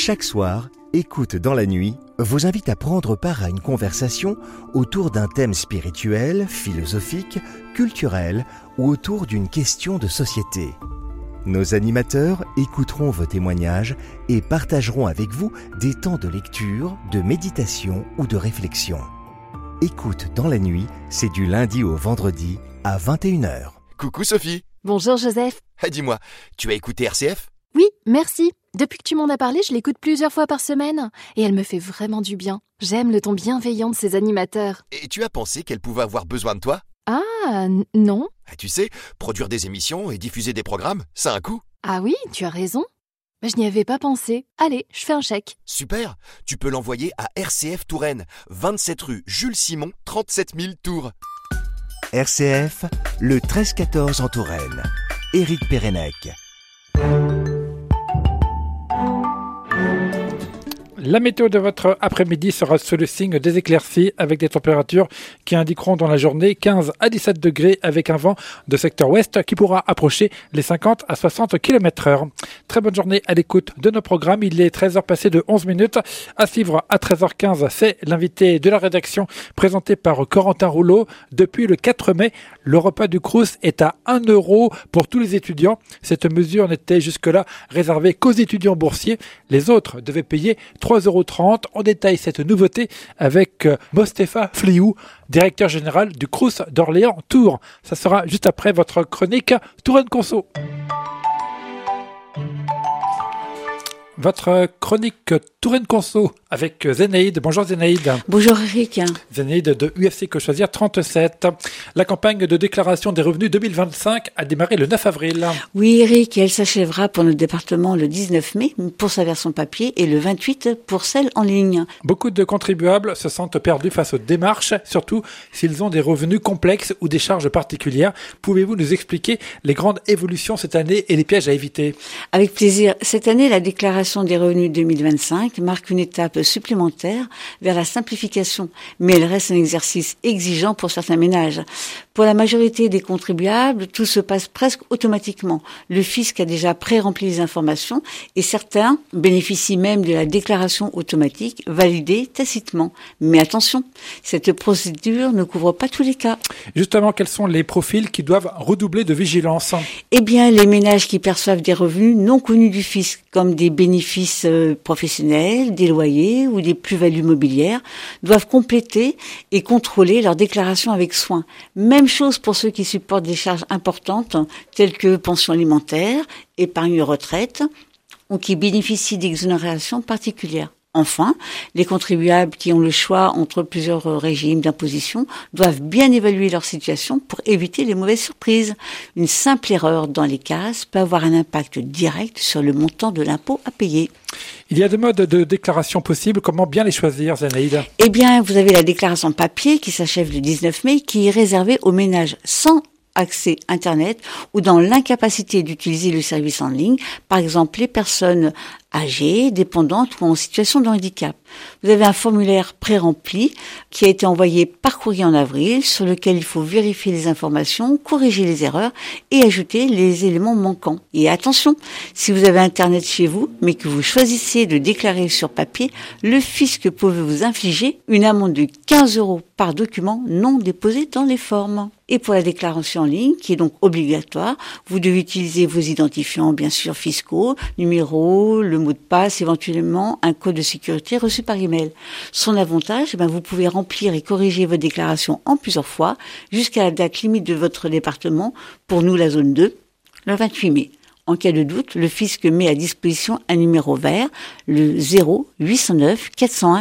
Chaque soir, Écoute dans la nuit vous invite à prendre part à une conversation autour d'un thème spirituel, philosophique, culturel ou autour d'une question de société. Nos animateurs écouteront vos témoignages et partageront avec vous des temps de lecture, de méditation ou de réflexion. Écoute dans la nuit, c'est du lundi au vendredi à 21h. Coucou Sophie. Bonjour Joseph. Dis-moi, tu as écouté RCF ? Oui, merci. Depuis que tu m'en as parlé, je l'écoute plusieurs fois par semaine. Et elle me fait vraiment du bien. J'aime le ton bienveillant de ses animateurs. Et tu as pensé qu'elle pouvait avoir besoin de toi ? Ah, non. Tu sais, produire des émissions et diffuser des programmes, ça a un coût. Ah oui, tu as raison. Mais je n'y avais pas pensé. Allez, je fais un chèque. Super, tu peux l'envoyer à RCF Touraine, 27 rue Jules Simon, 37 000 Tours. RCF, le 13-14 en Touraine. Éric Pérenec. La météo de votre après-midi sera sous le signe des éclaircies avec des températures qui indiqueront dans la journée 15 à 17 degrés avec un vent de secteur ouest qui pourra approcher les 50 à 60 km/h. Très bonne journée à l'écoute de nos programmes. Il est 13h passé de 11 minutes. À suivre à 13h15, c'est l'invité de la rédaction présenté par Corentin Rouleau. Depuis le 4 mai, le repas du Crous est à 1 € pour tous les étudiants. Cette mesure n'était jusque-là réservée qu'aux étudiants boursiers. Les autres devaient payer 3,30 €. On détaille cette nouveauté avec Mostefa Fliou, directeur général du Crous d'Orléans-Tours. Ça sera juste après votre chronique Touraine Conso. Votre chronique Touraine Conso avec Zénaïde. Bonjour Zénaïde. Bonjour Eric. Zénaïde de UFC Que Choisir 37. La campagne de déclaration des revenus 2025 a démarré le 9 avril. Oui Eric, elle s'achèvera pour notre département le 19 mai pour sa version papier et le 28 pour celle en ligne. Beaucoup de contribuables se sentent perdus face aux démarches, surtout s'ils ont des revenus complexes ou des charges particulières. Pouvez-vous nous expliquer les grandes évolutions cette année et les pièges à éviter ? Avec plaisir. Cette année, la déclaration des revenus 2025 marque une étape supplémentaire vers la simplification, mais elle reste un exercice exigeant pour certains ménages. Pour la majorité des contribuables, tout se passe presque automatiquement. Le fisc a déjà pré-rempli les informations et certains bénéficient même de la déclaration automatique validée tacitement. Mais attention, cette procédure ne couvre pas tous les cas. Justement, quels sont les profils qui doivent redoubler de vigilance ? Eh bien, les ménages qui perçoivent des revenus non connus du fisc, comme des bénéfices professionnels, des loyers ou des plus-values mobilières, doivent compléter et contrôler leur déclaration avec soin. Même chose pour ceux qui supportent des charges importantes, telles que pension alimentaire, épargne retraite, ou qui bénéficient d'exonérations particulières. Enfin, les contribuables qui ont le choix entre plusieurs régimes d'imposition doivent bien évaluer leur situation pour éviter les mauvaises surprises. Une simple erreur dans les cases peut avoir un impact direct sur le montant de l'impôt à payer. Il y a deux modes de déclaration possibles. Comment bien les choisir, Zénaïde ? Eh bien, vous avez la déclaration papier qui s'achève le 19 mai, qui est réservée aux ménages sans accès Internet ou dans l'incapacité d'utiliser le service en ligne, par exemple les personnes âgées, dépendantes ou en situation de handicap. Vous avez un formulaire pré-rempli qui a été envoyé par courrier en avril, sur lequel il faut vérifier les informations, corriger les erreurs et ajouter les éléments manquants. Et attention, si vous avez Internet chez vous, mais que vous choisissez de déclarer sur papier, le fisc peut vous infliger une amende de 15 € par document non déposé dans les formes. Et pour la déclaration en ligne, qui est donc obligatoire, vous devez utiliser vos identifiants, bien sûr, fiscaux, numéro, le mot de passe, éventuellement un code de sécurité reçu par email. Son avantage, vous pouvez remplir et corriger votre déclaration en plusieurs fois jusqu'à la date limite de votre département, pour nous la zone 2, le 28 mai. En cas de doute, le fisc met à disposition un numéro vert, le 0809 401